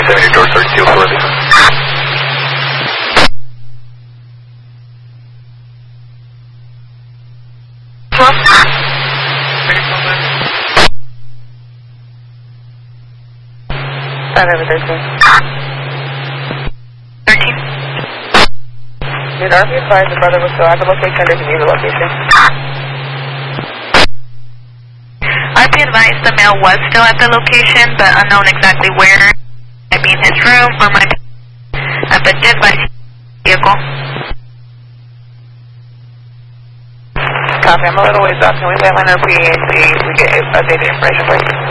70 door 32 authority. Start over 13. 13. Did RP advise the brother was still at the location, or did you leave the location? RP advised the male was still at the location, but unknown exactly where. Might be in his room, or might be but did advise vehicle. Copy, I'm a little ways off. Can we landline our PAC so we get updated information for you?